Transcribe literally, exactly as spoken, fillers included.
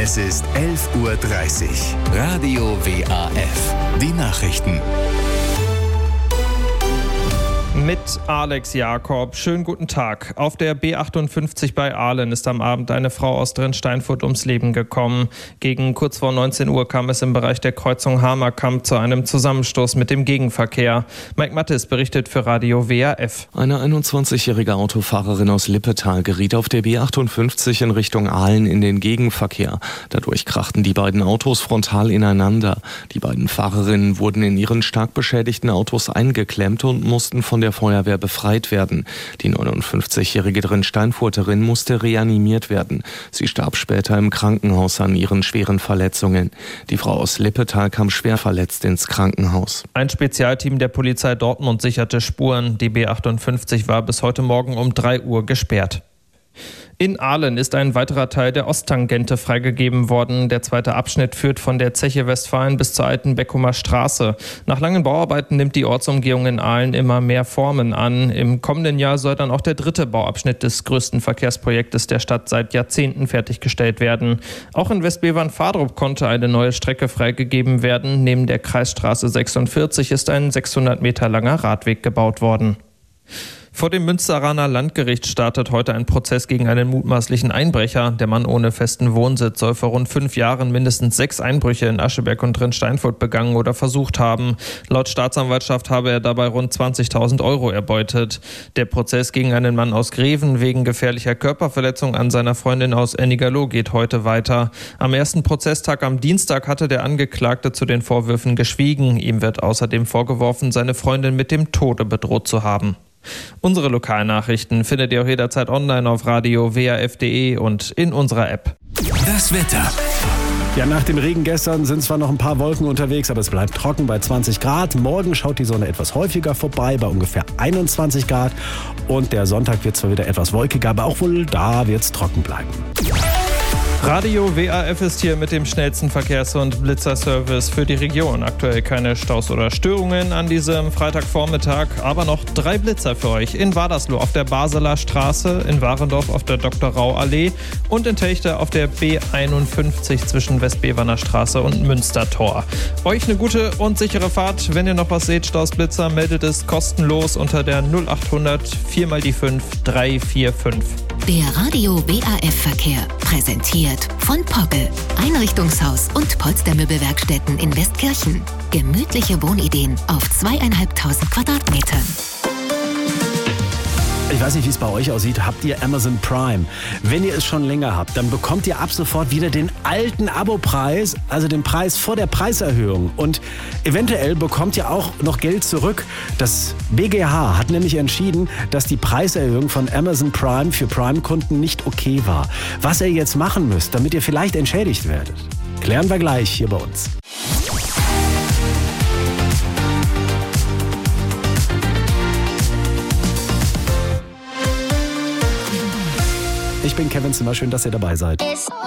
Es ist elf Uhr dreißig. Radio W A F. Die Nachrichten. Mit Alex Jakob. Schönen guten Tag. Auf der B achtundfünfzig bei Ahlen ist am Abend eine Frau aus Drinsteinfurt ums Leben gekommen. Gegen kurz vor neunzehn Uhr kam es im Bereich der Kreuzung Hamerkamp zu einem Zusammenstoß mit dem Gegenverkehr. Mike Mattes berichtet für Radio W A F. Eine einundzwanzigjährige Autofahrerin aus Lippetal geriet auf der B achtundfünfzig in Richtung Ahlen in den Gegenverkehr. Dadurch krachten die beiden Autos frontal ineinander. Die beiden Fahrerinnen wurden in ihren stark beschädigten Autos eingeklemmt und mussten von der Feuerwehr befreit werden. Die neunundfünfzigjährige Drinsteinfurterin musste reanimiert werden. Sie starb später im Krankenhaus an ihren schweren Verletzungen. Die Frau aus Lippetal kam schwer verletzt ins Krankenhaus. Ein Spezialteam der Polizei Dortmund sicherte Spuren. Die B achtundfünfzig war bis heute Morgen um drei Uhr gesperrt. In Ahlen ist ein weiterer Teil der Osttangente freigegeben worden. Der zweite Abschnitt führt von der Zeche Westfalen bis zur alten Beckumer Straße. Nach langen Bauarbeiten nimmt die Ortsumgehung in Ahlen immer mehr Formen an. Im kommenden Jahr soll dann auch der dritte Bauabschnitt des größten Verkehrsprojektes der Stadt seit Jahrzehnten fertiggestellt werden. Auch in Westbevern-Fahrdrup konnte eine neue Strecke freigegeben werden. Neben der Kreisstraße sechsundvierzig ist ein sechshundert Meter langer Radweg gebaut worden. Vor dem Münsteraner Landgericht startet heute ein Prozess gegen einen mutmaßlichen Einbrecher. Der Mann ohne festen Wohnsitz soll vor rund fünf Jahren mindestens sechs Einbrüche in Ascheberg und Drinsteinfurt begangen oder versucht haben. Laut Staatsanwaltschaft habe er dabei rund zwanzigtausend Euro erbeutet. Der Prozess gegen einen Mann aus Greven wegen gefährlicher Körperverletzung an seiner Freundin aus Ennigerloh geht heute weiter. Am ersten Prozesstag am Dienstag hatte der Angeklagte zu den Vorwürfen geschwiegen. Ihm wird außerdem vorgeworfen, seine Freundin mit dem Tode bedroht zu haben. Unsere Lokalnachrichten findet ihr auch jederzeit online auf radio w a f punkt d e und in unserer App. Das Wetter. Ja, nach dem Regen gestern sind zwar noch ein paar Wolken unterwegs, aber es bleibt trocken bei zwanzig Grad. Morgen schaut die Sonne etwas häufiger vorbei bei ungefähr einundzwanzig Grad. Und der Sonntag wird zwar wieder etwas wolkiger, aber auch wohl da wird es trocken bleiben. Radio W A F ist hier mit dem schnellsten Verkehrs- und Blitzerservice für die Region. Aktuell keine Staus oder Störungen an diesem Freitagvormittag, aber noch drei Blitzer für euch. In Wadersloh auf der Baseler Straße, in Warendorf auf der Doktor Rau Allee und in Telchte auf der B einundfünfzig zwischen Westbeverner Straße und Münstertor. Euch eine gute und sichere Fahrt. Wenn ihr noch was seht, Stausblitzer, meldet es kostenlos unter der null achthundert vier mal die fünf drei vier fünf. Der Radio W A F-Verkehr, präsentiert von Pogge, Einrichtungshaus und Polstermöbelwerkstätten in Westkirchen. Gemütliche Wohnideen auf zweieinhalbtausend Quadratmetern. Ich weiß nicht, wie es bei euch aussieht. Habt ihr Amazon Prime? Wenn ihr es schon länger habt, dann bekommt ihr ab sofort wieder den alten Abopreis, also den Preis vor der Preiserhöhung. Und eventuell bekommt ihr auch noch Geld zurück. Das B G H hat nämlich entschieden, dass die Preiserhöhung von Amazon Prime für Prime-Kunden nicht okay war. Was ihr jetzt machen müsst, damit ihr vielleicht entschädigt werdet, klären wir gleich hier bei uns. Ich bin Kevin Zimmer, schön, dass ihr dabei seid.